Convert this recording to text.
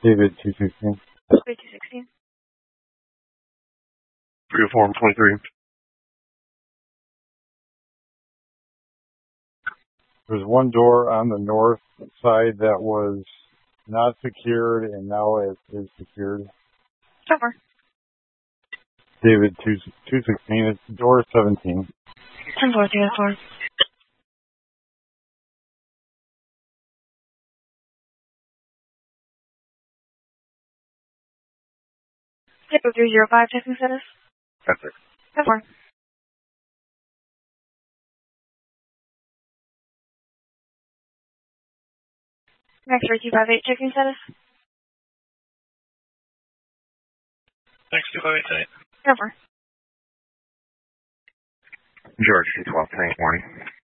David 216. David 216. 304 23. There's one door on the north side that was not secured, and now it is secured. Over. David 216. It's door 17. 10-4, 304. David 305, checking status. That's it. 10-4. Next 258, checking status. Next 258. 10-4. George 212, tank warning.